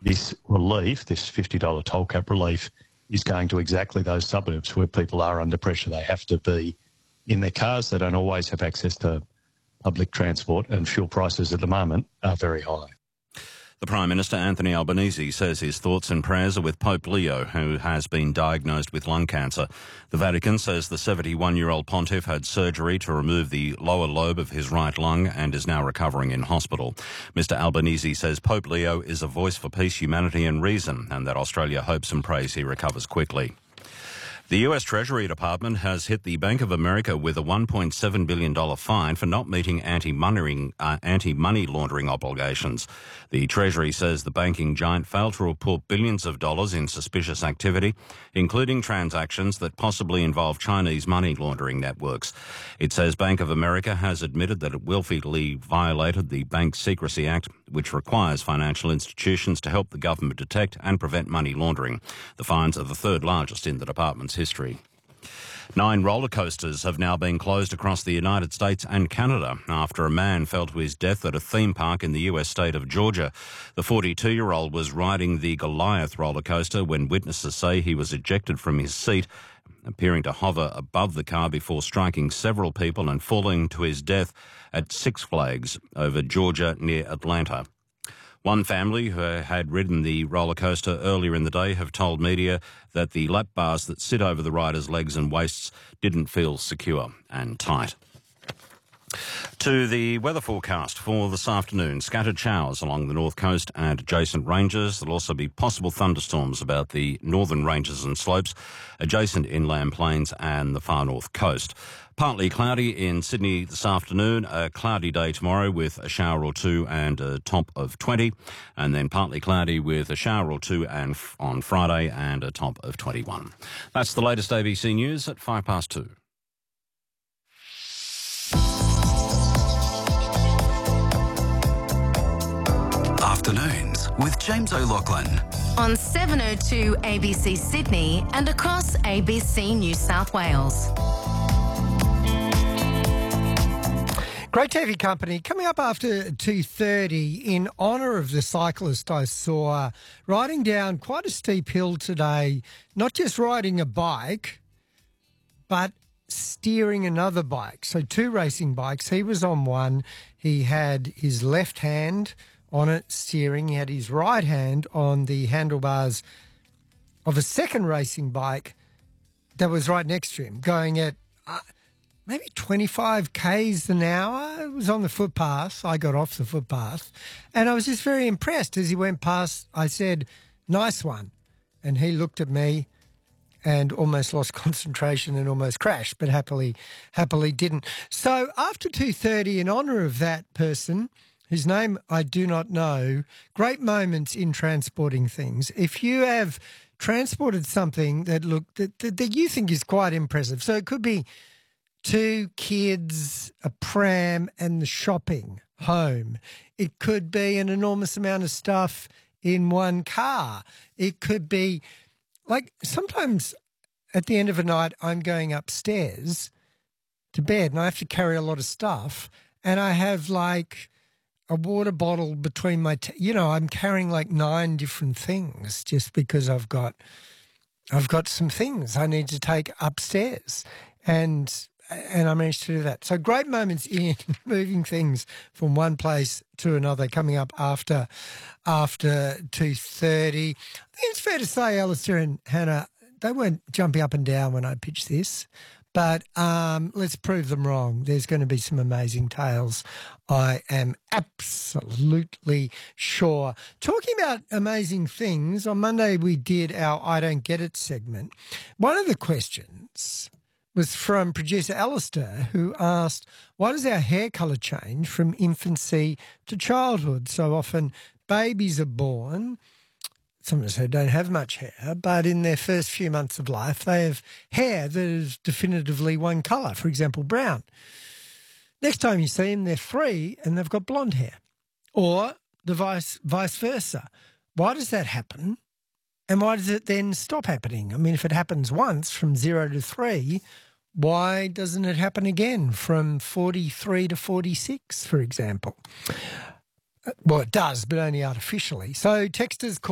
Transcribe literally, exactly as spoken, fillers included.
this relief, this fifty dollars toll cap relief, is going to exactly those suburbs where people are under pressure. They have to be in their cars. They don't always have access to public transport, and fuel prices at the moment are very high. The Prime Minister, Anthony Albanese, says his thoughts and prayers are with Pope Leo, who has been diagnosed with lung cancer. The Vatican says the seventy-one-year-old pontiff had surgery to remove the lower lobe of his right lung and is now recovering in hospital. Mister Albanese says Pope Leo is a voice for peace, humanity and reason, and that Australia hopes and prays he recovers quickly. The U S Treasury Department has hit the Bank of America with a one point seven billion dollars fine for not meeting anti-money uh, anti-money laundering obligations. The Treasury says the banking giant failed to report billions of dollars in suspicious activity, including transactions that possibly involve Chinese money laundering networks. It says Bank of America has admitted that it willfully violated the Bank Secrecy Act, which requires financial institutions to help the government detect and prevent money laundering. The fines are the third largest in the department's history. Nine roller coasters have now been closed across the United States and Canada after a man fell to his death at a theme park in the U S state of Georgia. The forty-two-year-old was riding the Goliath roller coaster when witnesses say he was ejected from his seat, appearing to hover above the car before striking several people and falling to his death at Six Flags over Georgia near Atlanta. One family who had ridden the roller coaster earlier in the day have told media that the lap bars that sit over the rider's legs and waists didn't feel secure and tight. To the weather forecast for this afternoon. Scattered showers along the north coast and adjacent ranges. There'll also be possible thunderstorms about the northern ranges and slopes, adjacent inland plains and the far north coast. Partly cloudy in Sydney this afternoon, a cloudy day tomorrow with a shower or two and a top of twenty, and then partly cloudy with a shower or two and f- on Friday and a top of twenty-one. That's the latest A B C News at five past two. Afternoons with James O'Loughlin. On seven oh two A B C Sydney and across A B C New South Wales. Great T V company coming up after two thirty in honour of the cyclist I saw riding down quite a steep hill today, not just riding a bike, but steering another bike. So two racing bikes. He was on one. He had his left hand on it steering. He had his right hand on the handlebars of a second racing bike that was right next to him, going at uh, maybe twenty-five kays an hour. It was on the footpath. I got off the footpath and I was just very impressed. As he went past, I said, "Nice one." And he looked at me and almost lost concentration and almost crashed, but happily, happily didn't. So after two thirty, in honour of that person, whose name I do not know, great moments in transporting things. If you have transported something that look that, that, that you think is quite impressive, so it could be two kids, a pram and the shopping home. It could be an enormous amount of stuff in one car. It could be, like, sometimes at the end of a night I'm going upstairs to bed and I have to carry a lot of stuff and I have like a water bottle between my, t- you know, I'm carrying like nine different things just because I've got, I've got some things I need to take upstairs, and and I managed to do that. So great moments in moving things from one place to another coming up after after two thirty. I think it's fair to say, Alistair and Hannah, they weren't jumping up and down when I pitched this. But um, let's prove them wrong. There's going to be some amazing tales, I am absolutely sure. Talking about amazing things, on Monday we did our I Don't Get It segment. One of the questions was from producer Alistair, who asked, why does our hair colour change from infancy to childhood? So often babies are born, some of us who don't have much hair, but in their first few months of life, they have hair that is definitively one colour, for example, brown. Next time you see them, they're three and they've got blonde hair, or the vice, vice versa. Why does that happen? And why does it then stop happening? I mean, if it happens once from zero to three, why doesn't it happen again from forty-three to forty-six, for example? Well, it does, but only artificially. So texters call